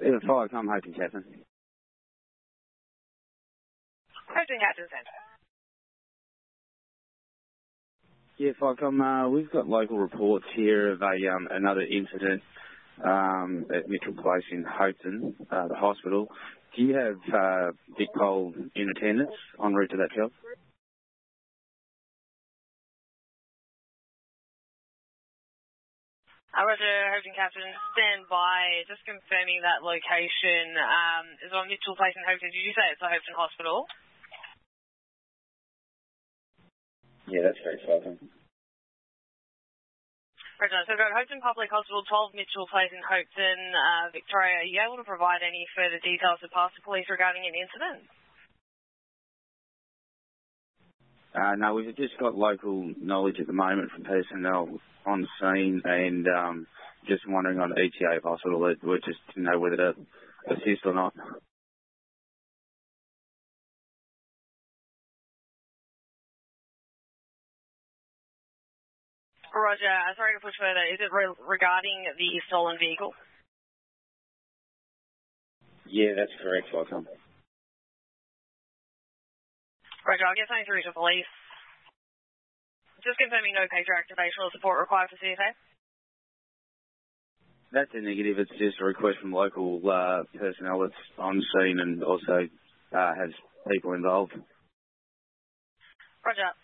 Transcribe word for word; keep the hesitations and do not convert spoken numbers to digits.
Yeah, fire, come Hoping Captain. Hoping Captain Centre. Yeah, Ficom, uh, we've got local reports here of a um, another incident um, at Mitchell Place in Hopetoun, uh, the hospital. Do you have uh, Vic Pole in attendance en route to that job? Uh, Roger, Hopetoun Captain, stand by. Just confirming that location um, is on Mitchell Place in Hopetoun. Did you say it's the Hopetoun Hospital? Yeah, that's correct, Ficom. Roger, so we've got Hopetoun Public Hospital, twelve Mitchell Place in Hopetoun, uh, Victoria. Are you able to provide any further details to pass the police regarding an incident? Uh, no, we've just got local knowledge at the moment from personnel on the scene and um, just wondering on the E T A hospital that we just didn't know whether to assist or not. Roger, uh, sorry to push further. Is it re- regarding the stolen vehicle? Yeah, that's correct, Ficom. Roger, I'll get something through to police. Just confirming no pager activation or support required for C F A. That's a negative. It's just a request from local uh, personnel that's on scene and also uh, has people involved. Roger.